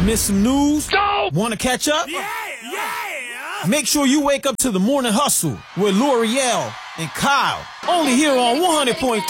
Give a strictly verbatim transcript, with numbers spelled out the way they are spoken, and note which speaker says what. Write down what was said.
Speaker 1: Miss some news?
Speaker 2: No!
Speaker 1: Want to catch up?
Speaker 2: Yeah! Yeah!
Speaker 1: Make sure you wake up to the Morning Hustle with L'Oreal and Kyle. Only here on one hundred point three.